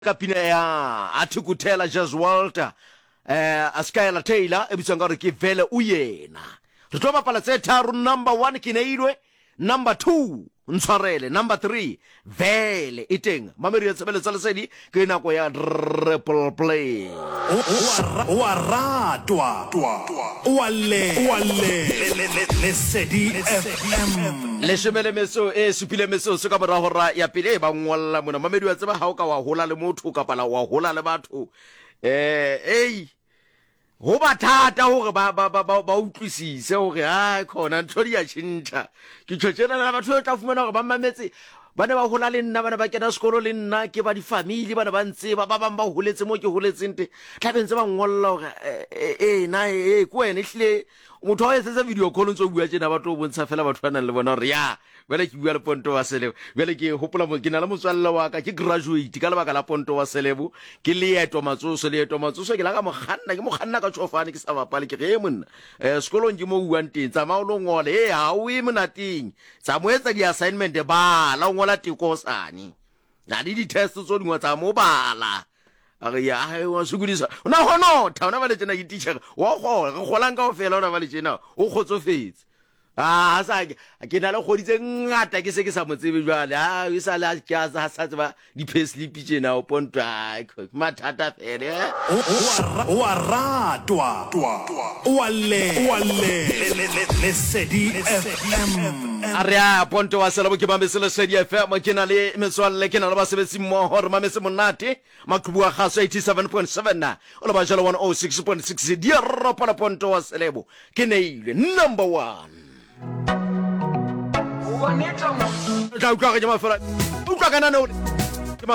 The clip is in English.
Kapina ya athukutela Jazz Walter Skylar Taylor ebitswang gore ke vele uyena re tlo bapala tse tharo. Number 1 ke neilwe, number 2 ntshwarele, number 3 vele e teng. Mamedi ya tshebeletsa lesedi ke nako ya triple play. Wa ratwa wa le lesedi FM le shemele meso e supile meso se ka bora hora ya pele ba ngwalla mona. Mamedi wa tseba ha o ka wa hola le motho ka pala wa hola le batho go ba thata hore ba utlwisise hore ha khona ntho di ya tshintha ke tshotshena na batho ba tla fumana hore ba mametse bana ba hola le nna, bana ba kena sekolo le nna, ke ba di family, bana ba ntse ba bang ba holetse mo ke holetseng te tla bentse ba ngolla hore na ko wena hlile motho wa etsa video call ntse o bua tsena batho o bontsha fela batho ba nang le bona hore ya bele ke bua le Ponto wa Selebo. Bele ke hopola mo ke na le motswalle wa ka ke graduate ka lebaka la Ponto wa Selebo ke leeto matsoso ke la ka moghanna ka tshofane ke sa bapale ke re monna sekolong ke mo buang teng tsa maolo ngole ha o e monating tsa mo etsa di assignment ba la ngola tiko sane na di test tso dingwa tsa mo bala aga ya wa sugudisa ona hono thaona ba le tsena ke teacher wa go golang ka o fela ona ba le tsena o khotsofetse sa ke na le goditse ngata ke se ke sa motsebe jwale e sa la ke sa tseba di payslip tsena o Ponto mathata fele wa ratwa wa le lesedi FM aria Ponto wa Selebo ke mamese lesedi FM ke na le metswalle ke na le basebetsi mmoho re mamese monate maqhubu wa gaso 87.7 na o le ba jalo 106.6 di ropa la Ponto wa Selebo ke neile number 1 Uka ka jama fela uka kana no